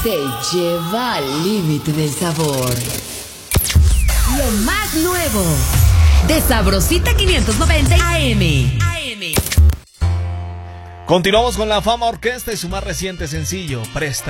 te lleva al límite del sabor. Lo más nuevo de Sabrosita 590 AM. Continuamos con la Fama Orquesta y su más reciente sencillo, Presta.